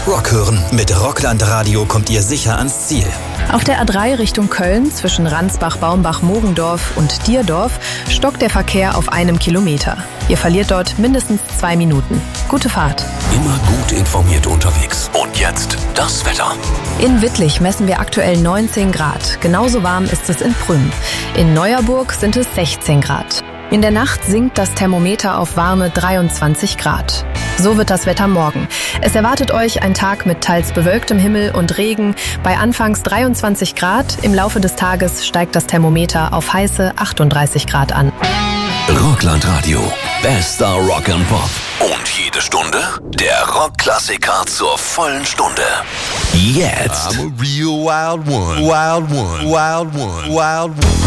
Rock hören. Mit Rockland Radio kommt ihr sicher ans Ziel. Auf der A3 Richtung Köln zwischen Ransbach, Baumbach, Mogendorf und Dierdorf stockt der Verkehr auf 1 Kilometer. Ihr verliert dort mindestens 2 Minuten. Gute Fahrt. Immer gut informiert unterwegs. Und jetzt das Wetter. In Wittlich messen wir aktuell 19 Grad. Genauso warm ist es in Prüm. In Neuerburg sind es 16 Grad. In der Nacht sinkt das Thermometer auf warme 23 Grad. So wird das Wetter morgen. Es erwartet euch ein Tag mit teils bewölktem Himmel und Regen. Bei anfangs 23 Grad. Im Laufe des Tages steigt das Thermometer auf heiße 38 Grad an. Rockland Radio. Bester Rock and Pop. Und jede Stunde der Rockklassiker zur vollen Stunde. Jetzt. I'm a real wild one. Wild one. Wild one. Wild one.